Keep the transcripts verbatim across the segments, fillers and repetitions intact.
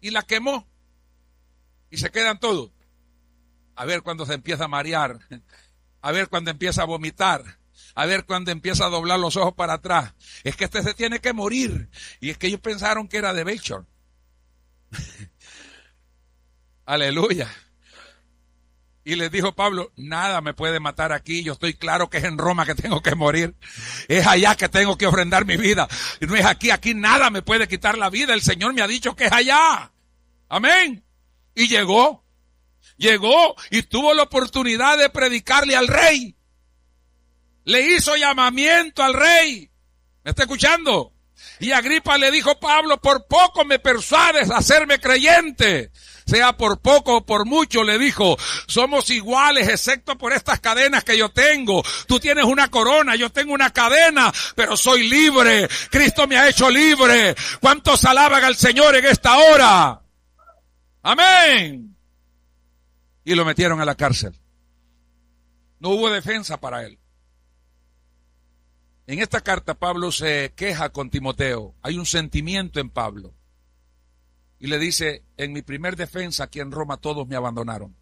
y la quemó. Y se quedan todos. A ver cuando se empieza a marear. A ver cuando empieza a vomitar. A ver cuando empieza a doblar los ojos para atrás. Es que este se tiene que morir. Y es que ellos pensaron que era de Belchor. Aleluya. Y les dijo Pablo, nada me puede matar aquí, yo estoy claro que es en Roma que tengo que morir, es allá que tengo que ofrendar mi vida, y no es aquí, aquí nada me puede quitar la vida, el Señor me ha dicho que es allá, amén. Y llegó, llegó y tuvo la oportunidad de predicarle al rey, le hizo llamamiento al rey, ¿me está escuchando? Y Agripa le dijo, Pablo, por poco me persuades a hacerme creyente. Sea por poco o por mucho, le dijo, somos iguales excepto por estas cadenas que yo tengo. Tú tienes una corona, yo tengo una cadena, pero soy libre. Cristo me ha hecho libre. ¿Cuántos alaban al Señor en esta hora? Amén. Y lo metieron a la cárcel. No hubo defensa para él. En esta carta Pablo se queja con Timoteo. Hay un sentimiento en Pablo. Y le dice, en mi primer defensa aquí en Roma todos me abandonaron.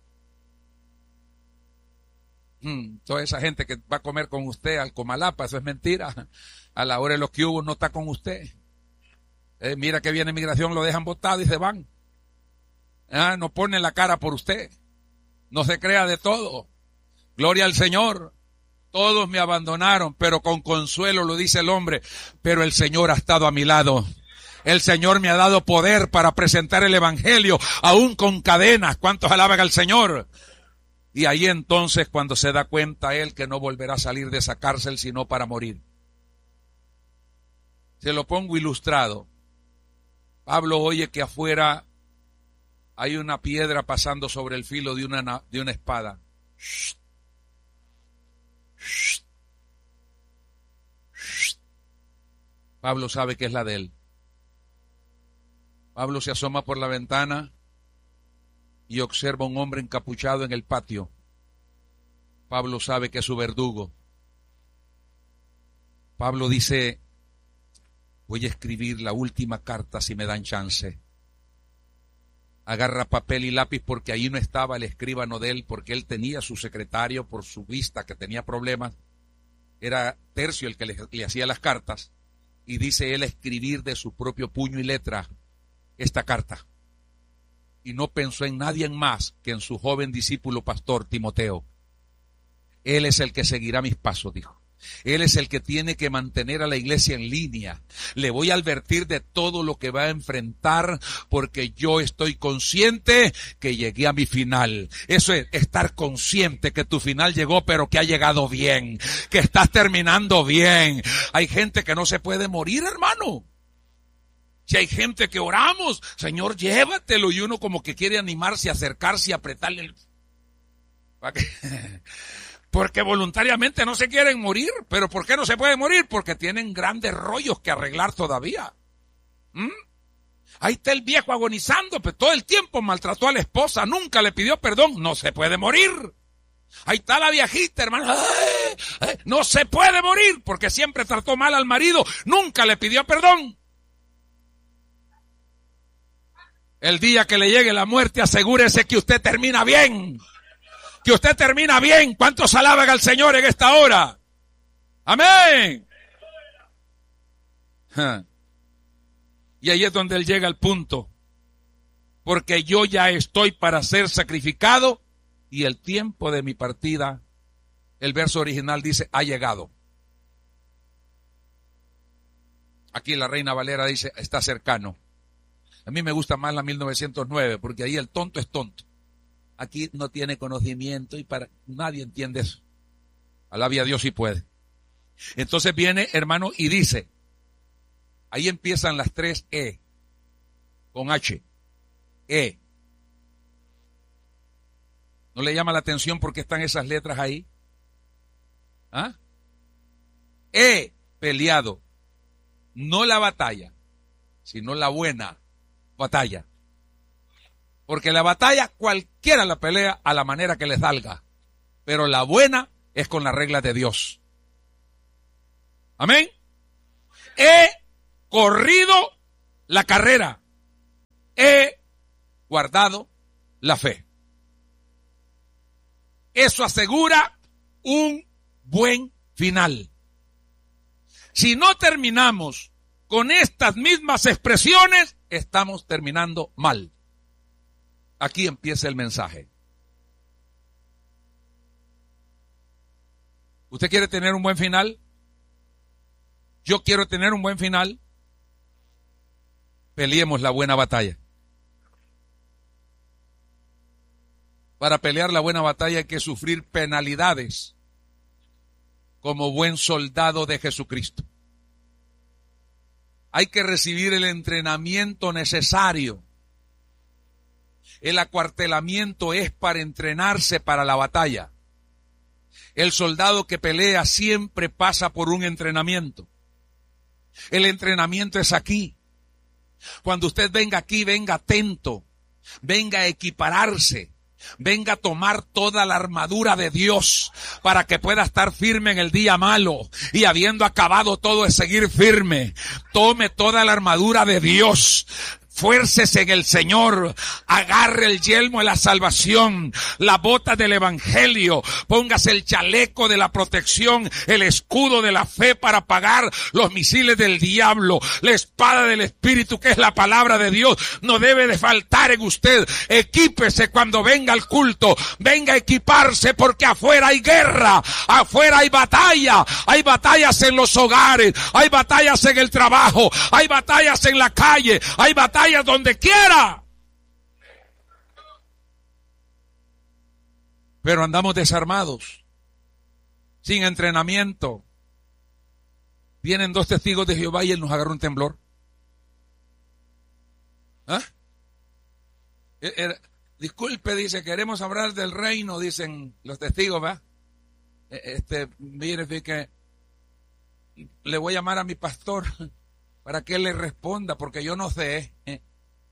Hmm, toda esa gente que va a comer con usted al Comalapa, eso es mentira. A la hora de los que hubo no está con usted. Eh, mira que viene migración, lo dejan botado y se van. Ah, no ponen la cara por usted. No se crea de todo. Gloria al Señor. Todos me abandonaron, pero con consuelo lo dice el hombre. Pero el Señor ha estado a mi lado. El Señor me ha dado poder para presentar el evangelio, aún con cadenas. ¿Cuántos alaban al Señor? Y ahí entonces cuando se da cuenta él que no volverá a salir de esa cárcel sino para morir. Se lo pongo ilustrado. Pablo oye que afuera hay una piedra pasando sobre el filo de una, de una espada. Shh. Shh. Shh. Pablo sabe que es la de él. Pablo se asoma por la ventana y observa a un hombre encapuchado en el patio. Pablo sabe que es su verdugo. Pablo dice, voy a escribir la última carta si me dan chance. Agarra papel y lápiz porque ahí no estaba el escribano de él, porque él tenía su secretario por su vista que tenía problemas. Era Tercio el que le, le hacía las cartas. Y dice él escribir de su propio puño y letra esta carta. Y no pensó en nadie más que en su joven discípulo pastor Timoteo. Él es el que seguirá mis pasos, dijo. Él es el que tiene que mantener a la iglesia en línea. Le voy a advertir de todo lo que va a enfrentar porque yo estoy consciente que llegué a mi final. Eso es estar consciente que tu final llegó pero que ha llegado bien, que estás terminando bien. Hay gente que no se puede morir, hermano. Si hay gente que oramos, Señor, llévatelo, y uno como que quiere animarse, acercarse y apretarle el... Porque voluntariamente no se quieren morir. ¿Pero por qué no se puede morir? Porque tienen grandes rollos que arreglar todavía. ¿Mm? Ahí está el viejo agonizando, pero todo el tiempo maltrató a la esposa, nunca le pidió perdón, no se puede morir. Ahí está la viejita, hermano, ¡ay! ¡Ay! No se puede morir porque siempre trató mal al marido, nunca le pidió perdón. El día que le llegue la muerte, asegúrese que usted termina bien. Que usted termina bien. ¿Cuántos alaban al Señor en esta hora? Amén. Y ahí es donde él llega al punto. Porque yo ya estoy para ser sacrificado y el tiempo de mi partida, el verso original dice, ha llegado. Aquí la Reina Valera dice, está cercano. A mí me gusta más la mil novecientos nueve, porque ahí el tonto es tonto. Aquí no tiene conocimiento y para nadie entiende eso. Alabe a Dios si puede. Entonces viene, hermano, y dice, ahí empiezan las tres E, con H, E. ¿No le llama la atención por qué están esas letras ahí? ¿Ah? He peleado, no la batalla, sino la buena batalla. Porque la batalla cualquiera la pelea a la manera que le salga. Pero la buena es con las reglas de Dios. Amén. He corrido la carrera. He guardado la fe. Eso asegura un buen final. Si no terminamos con estas mismas expresiones, estamos terminando mal. Aquí empieza el mensaje. ¿Usted quiere tener un buen final? Yo quiero tener un buen final. Peleemos la buena batalla. Para pelear la buena batalla hay que sufrir penalidades como buen soldado de Jesucristo. Hay que recibir el entrenamiento necesario. El acuartelamiento es para entrenarse para la batalla. El soldado que pelea siempre pasa por un entrenamiento. El entrenamiento es aquí. Cuando usted venga aquí, venga atento, venga a equipararse, venga a tomar toda la armadura de Dios para que pueda estar firme en el día malo y habiendo acabado todo de seguir firme. Tome toda la armadura de Dios. Fuércese en el Señor, agarre el yelmo de la salvación, la bota del evangelio, póngase el chaleco de la protección, el escudo de la fe para apagar los misiles del diablo, la espada del Espíritu que es la palabra de Dios, no debe de faltar en usted. Equípese cuando venga al culto, venga a equiparse porque afuera hay guerra, afuera hay batalla, hay batallas en los hogares, hay batallas en el trabajo, hay batallas en la calle, hay batallas donde quiera. Pero andamos desarmados, sin entrenamiento. Vienen dos testigos de Jehová y él nos agarró un temblor. ¿Ah? Disculpe, dice, queremos hablar del reino, dicen los testigos, ¿va? Este, mire, que le voy a llamar a mi pastor para que él le responda, porque yo no sé. ¿eh?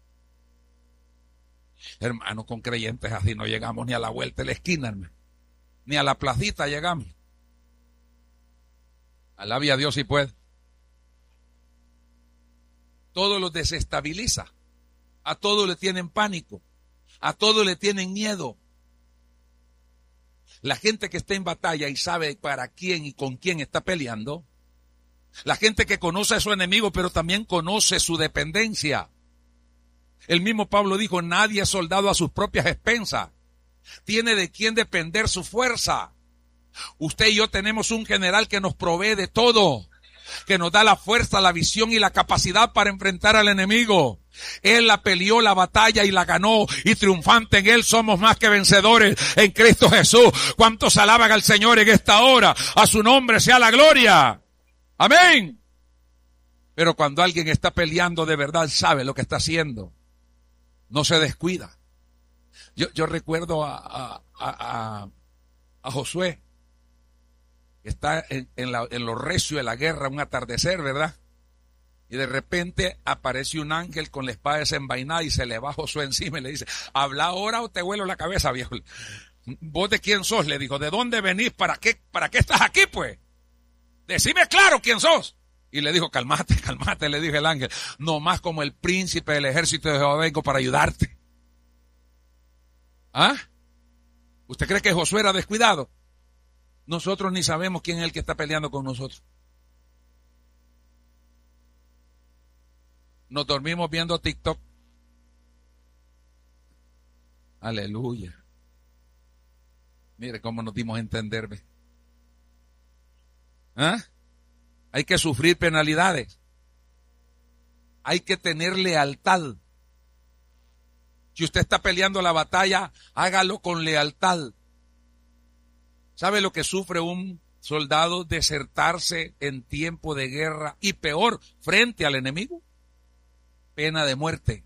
Hermano, con creyentes así no llegamos ni a la vuelta de la esquina, hermano. Ni a la placita llegamos. Alabe a Dios si puede. Todo los desestabiliza. A todo le tienen pánico. A todo le tienen miedo. La gente que está en batalla y sabe para quién y con quién está peleando. La gente que conoce a su enemigo, pero también conoce su dependencia. El mismo Pablo dijo, nadie es soldado a sus propias expensas. Tiene de quién depender su fuerza. Usted y yo tenemos un general que nos provee de todo, que nos da la fuerza, la visión y la capacidad para enfrentar al enemigo. Él la peleó la batalla y la ganó, y triunfante en él somos más que vencedores en Cristo Jesús. ¿Cuántos alaban al Señor en esta hora? A su nombre sea la gloria. Amén. Pero cuando alguien está peleando de verdad, sabe lo que está haciendo. No se descuida. Yo, yo recuerdo a, a, a, a Josué, que está en, en, la, en lo recio de la guerra, un atardecer, ¿verdad? Y de repente aparece un ángel con la espada desenvainada y se le va a Josué encima y le dice, habla ahora o te vuelo la cabeza, viejo. ¿Vos de quién sos? Le dijo, ¿de dónde venís? ¿Para qué, para qué estás aquí, pues? Decime claro quién sos. Y le dijo, calmate, calmate, le dijo el ángel. No más como el príncipe del ejército de Jehová vengo para ayudarte. ¿Ah? ¿Usted cree que Josué era descuidado? Nosotros ni sabemos quién es el que está peleando con nosotros. Nos dormimos viendo TikTok. Aleluya. Mire cómo nos dimos a entenderme. ¿Ah? Hay que sufrir penalidades. Hay que tener lealtad. Si usted está peleando la batalla, hágalo con lealtad. ¿Sabe lo que sufre un soldado? Desertarse en tiempo de guerra y peor, frente al enemigo. Pena de muerte.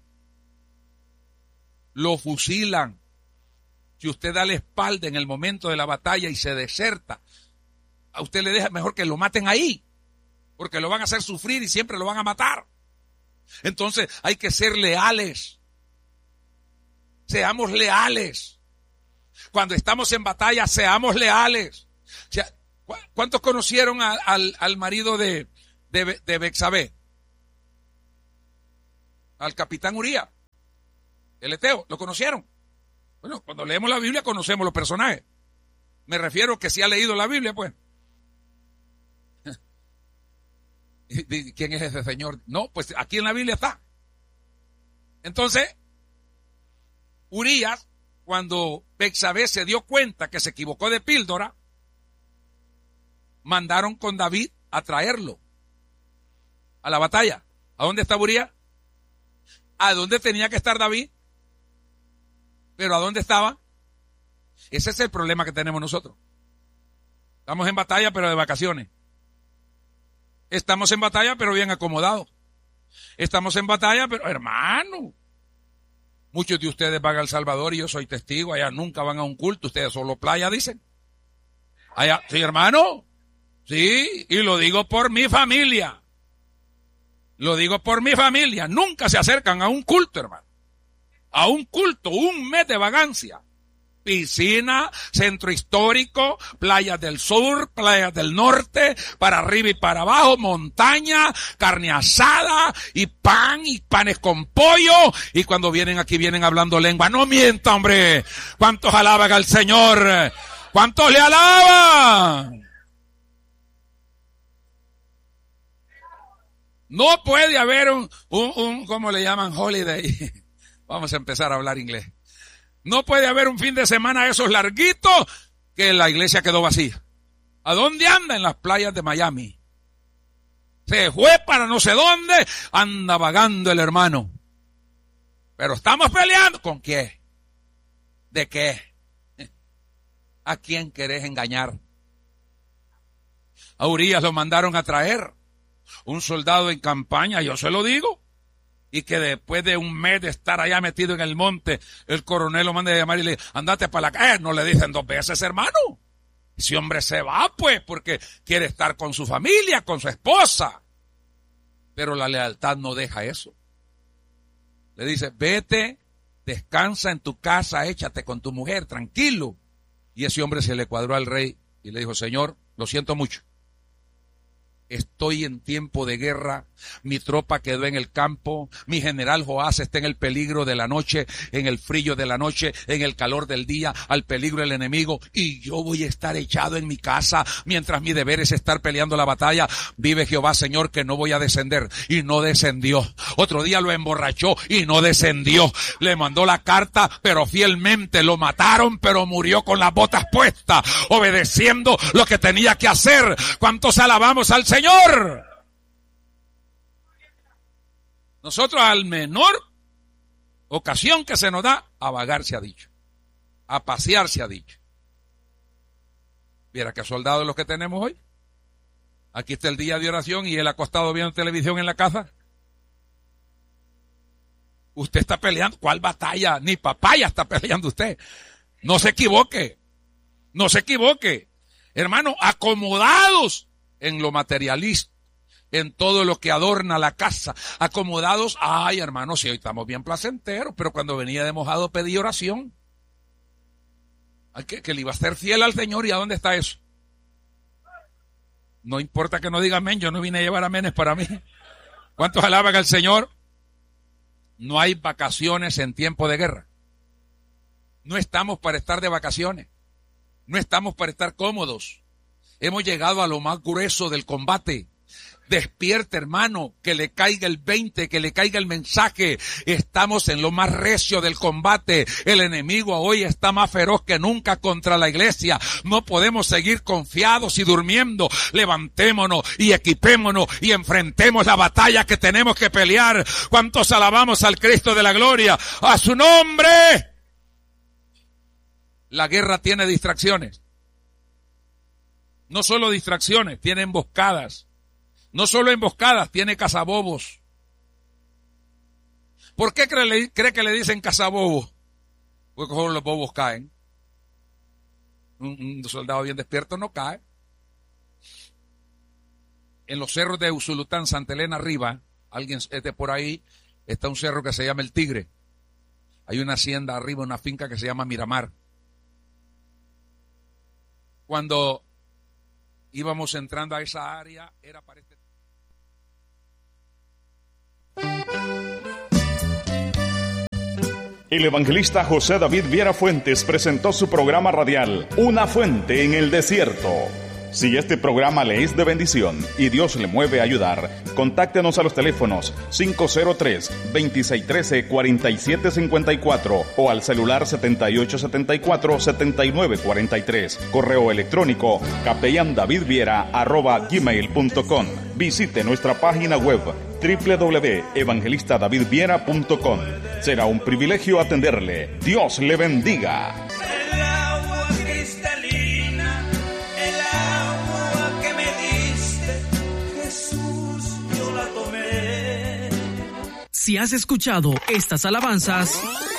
Lo fusilan. Si usted da la espalda en el momento de la batalla y se deserta, a usted le deja mejor que lo maten ahí, porque lo van a hacer sufrir y siempre lo van a matar. Entonces hay que ser leales. Seamos leales. Cuando estamos en batalla, seamos leales. O sea, ¿cuántos conocieron a, al, al marido de, de, de Betsabé? Al capitán Uría. el eteo, ¿lo conocieron? Bueno, cuando leemos la Biblia conocemos los personajes. Me refiero que si ha leído la Biblia, pues. ¿Quién es ese señor? No, pues aquí en la Biblia está. Entonces, Urías, cuando Betsabé se dio cuenta que se equivocó de píldora, mandaron con David a traerlo a la batalla. ¿A dónde está Urías? ¿A dónde tenía que estar David? ¿Pero a dónde estaba? Ese es el problema que tenemos nosotros. Estamos en batalla, pero de vacaciones. Estamos en batalla, pero bien acomodados. Estamos en batalla, pero hermano, muchos de ustedes van a El Salvador y yo soy testigo. Allá nunca van a un culto, ustedes solo playa, dicen. Allá, sí, hermano. Sí, y lo digo por mi familia. Lo digo por mi familia. Nunca se acercan a un culto, hermano. A un culto, un mes de vagancia. Piscina, centro histórico, playas del sur, playas del norte, para arriba y para abajo, montaña, carne asada, y pan, y panes con pollo, y cuando vienen aquí vienen hablando lengua. No mienta, hombre. ¿Cuántos alaban al Señor? ¿Cuántos le alaban? No puede haber un, un, un, ¿cómo le llaman? Holiday. Vamos a empezar a hablar inglés. No puede haber un fin de semana esos larguitos que la iglesia quedó vacía. ¿A dónde anda? En las playas de Miami. Se fue para no sé dónde, anda vagando el hermano. Pero estamos peleando. ¿Con qué? ¿De qué? ¿A quién querés engañar? A Urías lo mandaron a traer. Un soldado en campaña, yo se lo digo. Y que después de un mes de estar allá metido en el monte, el coronel lo manda a llamar y le dice, andate para la calle. No le dicen dos veces, hermano. Ese hombre se va, pues, porque quiere estar con su familia, con su esposa. Pero la lealtad no deja eso. Le dice, vete, descansa en tu casa, échate con tu mujer, tranquilo. Y ese hombre se le cuadró al rey y le dijo, Señor, lo siento mucho. Estoy en tiempo de guerra, mi tropa quedó en el campo, mi general Joás está en el peligro de la noche, en el frío de la noche, en el calor del día, al peligro del enemigo, y yo voy a estar echado en mi casa, mientras mi deber es estar peleando la batalla. Vive Jehová, Señor, que no voy a descender. Y no descendió. Otro día lo emborrachó y no descendió. Le mandó la carta, pero fielmente lo mataron, pero murió con las botas puestas, obedeciendo lo que tenía que hacer. ¿Cuántos alabamos al Señor? Señor, nosotros al menor ocasión que se nos da, a vagar se ha dicho, a pasear se ha dicho. Viera qué soldados los que tenemos hoy. Aquí está el día de oración y él acostado viendo televisión en la casa. Usted está peleando, ¿cuál batalla? Ni papaya está peleando usted. No se equivoque, no se equivoque. Hermano, acomodados en lo materialista, en todo lo que adorna la casa, acomodados. Ay, hermano, sí, hoy estamos bien placenteros, pero cuando venía de mojado pedí oración. Ay, que, que le iba a ser fiel al Señor. ¿Y a dónde está eso? No importa que no diga amén, yo no vine a llevar amenes para mí. ¿Cuántos alaban al Señor? No hay vacaciones en tiempo de guerra. No estamos para estar de vacaciones. No estamos para estar cómodos. Hemos llegado a lo más grueso del combate. Despierta, hermano, que le caiga el veinte, que le caiga el mensaje. Estamos en lo más recio del combate. El enemigo hoy está más feroz que nunca contra la iglesia. No podemos seguir confiados y durmiendo. Levantémonos y equipémonos y enfrentemos la batalla que tenemos que pelear. ¿Cuántos alabamos al Cristo de la gloria? ¡A su nombre! La guerra tiene distracciones. No solo distracciones, tiene emboscadas. No solo emboscadas, tiene cazabobos. ¿Por qué cree, cree que le dicen cazabobos? Porque los bobos caen. Un, un soldado bien despierto no cae. En los cerros de Usulután, Santa Elena arriba, alguien esté por ahí, está un cerro que se llama El Tigre. Hay una hacienda arriba, una finca que se llama Miramar. Cuando íbamos entrando a esa área, era para este... El evangelista José David Viera Fuentes presentó su programa radial, Una Fuente en el Desierto. Si este programa le es de bendición y Dios le mueve a ayudar, contáctenos a los teléfonos cinco cero tres, dos seis uno tres, cuatro siete cinco cuatro o al celular siete ocho siete cuatro, siete nueve cuatro tres. Correo electrónico capellandavidviera arroba gmail punto com. Visite nuestra página web doble u doble u doble u punto evangelista david viera punto com. Será un privilegio atenderle. Dios le bendiga. El agua cristalina, el agua que me diste, Jesús, yo la tomé. Si has escuchado estas alabanzas,